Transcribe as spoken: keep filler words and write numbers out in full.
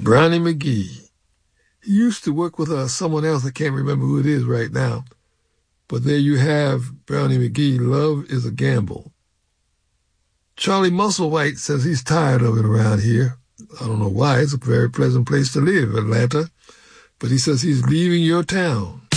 Brownie McGee. He used to work with uh, someone else. I can't remember who it is right now. But there you have Brownie McGee. Love is a gamble. Charlie Musselwhite says he's tired of it around here. I don't know why. It's a very pleasant place to live, Atlanta. But he says he's leaving your town.